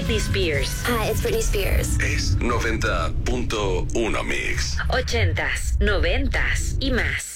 Britney Spears. Hi, it's Britney Spears. Es 90.1 Mix. 80s, 90s y más.